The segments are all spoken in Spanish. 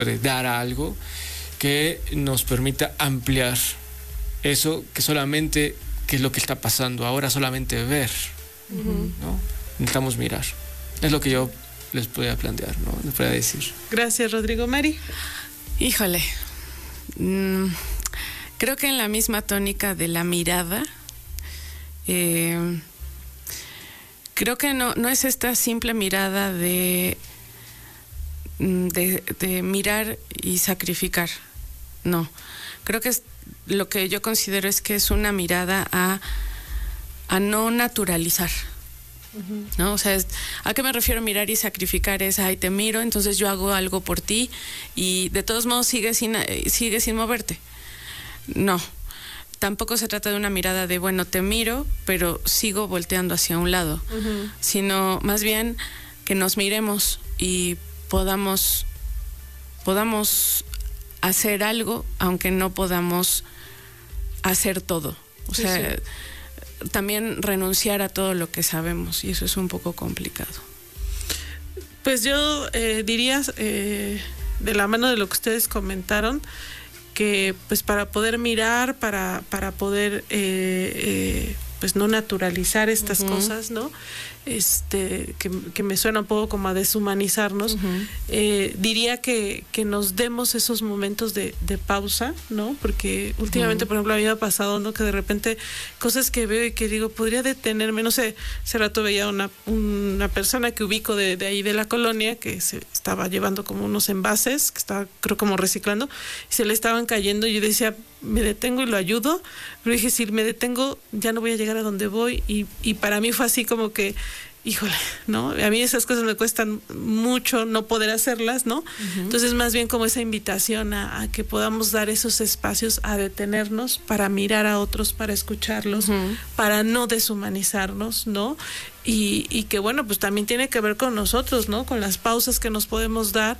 puede dar algo que nos permita ampliar eso que solamente, que es lo que está pasando ahora, solamente ver, ¿no? Necesitamos mirar. Es lo que yo les podía plantear, ¿no? Les podía decir. Gracias, Rodrigo. Mari. Híjole, creo que en la misma tónica de la mirada, creo que no es esta simple mirada de mirar y sacrificar, no. Creo que es lo que yo considero es que es una mirada a no naturalizar, ¿no? O sea, ¿a qué me refiero mirar y sacrificar? Es, ay, te miro, entonces yo hago algo por ti y de todos modos sigues sin moverte. No, tampoco se trata de una mirada de, bueno, te miro, pero sigo volteando hacia un lado, sino más bien que nos miremos y podamos hacer algo, aunque no podamos hacer todo. O sea, también renunciar a todo lo que sabemos, y eso es un poco complicado. Pues yo diría, de la mano de lo que ustedes comentaron, que pues para poder mirar, para poder pues no naturalizar estas cosas, ¿no? Que me suena un poco como a deshumanizarnos, diría que nos demos esos momentos de pausa, ¿no? Porque últimamente, por ejemplo, a mí me ha pasado, ¿no? Que de repente cosas que veo y que digo, podría detenerme, no sé, hace rato veía una persona que ubico de ahí de la colonia, que se estaba llevando como unos envases, que estaba, creo, como reciclando, y se le estaban cayendo, y yo decía, me detengo y lo ayudo, pero dije, si me detengo, ya no voy a llegar a donde voy, y para mí fue así como que, híjole, ¿no? A mí esas cosas me cuestan mucho no poder hacerlas, ¿no? Entonces, más bien como esa invitación a que podamos dar esos espacios a detenernos para mirar a otros, para escucharlos, para no deshumanizarnos, ¿no? Y que bueno, pues también tiene que ver con nosotros, ¿no? Con las pausas que nos podemos dar,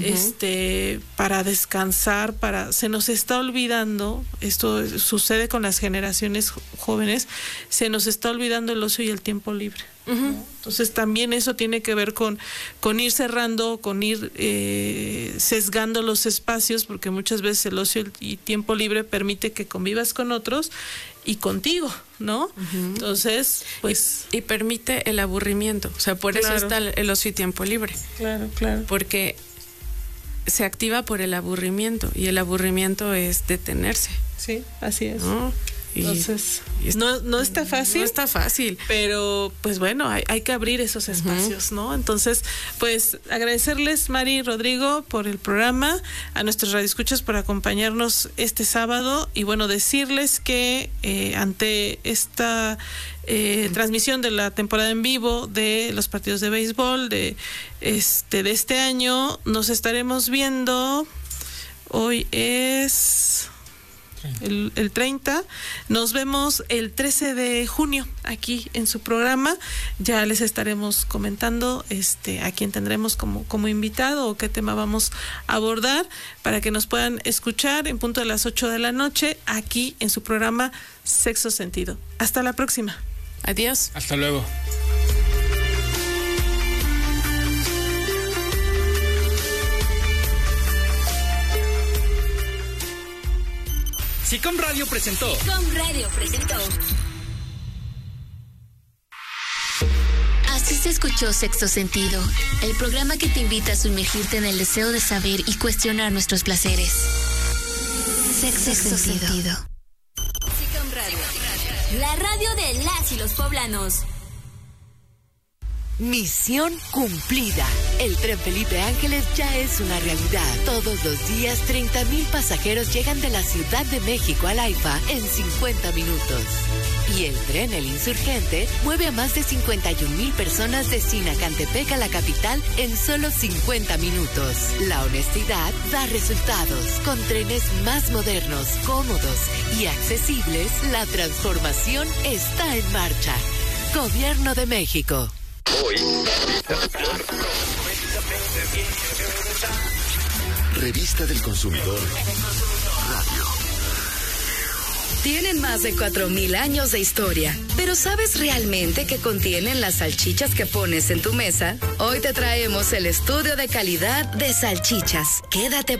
para descansar, se nos está olvidando, esto sucede con las generaciones jóvenes, se nos está olvidando el ocio y el tiempo libre, ¿no? Entonces también eso tiene que ver con ir cerrando, con ir sesgando los espacios, porque muchas veces el ocio y tiempo libre permite que convivas con otros y contigo, ¿no? Entonces, pues... Y permite el aburrimiento, o sea, por eso está el ocio y tiempo libre. Claro. Porque se activa por el aburrimiento, y el aburrimiento es detenerse. Sí, así es. ¿No? Entonces, no está fácil. No está fácil. Pero, pues bueno, hay que abrir esos espacios, ¿no? Entonces, pues agradecerles, Mari y Rodrigo, por el programa, a nuestros radioescuchas por acompañarnos este sábado, y bueno, decirles que ante esta transmisión de la temporada en vivo de los partidos de béisbol de este año, nos estaremos viendo. Hoy es... El 30, nos vemos el 13 de junio aquí en su programa. Ya les estaremos comentando a quién tendremos como invitado o qué tema vamos a abordar, para que nos puedan escuchar en punto de las 8 de la noche aquí en su programa Sexto Sentido. Hasta la próxima. Adiós. Hasta luego. SICOM Radio presentó. Así se escuchó Sexto Sentido, el programa que te invita a sumergirte en el deseo de saber y cuestionar nuestros placeres. Sexto Sentido. SICOM Radio, la radio de las y los poblanos. Misión cumplida. El tren Felipe Ángeles ya es una realidad. Todos los días 30,000 pasajeros llegan de la Ciudad de México al AIFA en 50 minutos. Y el tren El Insurgente mueve a más de 51,000 personas de Sinacantepec a la capital en solo 50 minutos. La honestidad da resultados. Con trenes más modernos, cómodos y accesibles, la transformación está en marcha. Gobierno de México. Revista del Consumidor Radio. Tienen más de 4,000 años de historia. ¿Pero sabes realmente qué contienen las salchichas que pones en tu mesa? Hoy te traemos el estudio de calidad de Salchichas. Quédate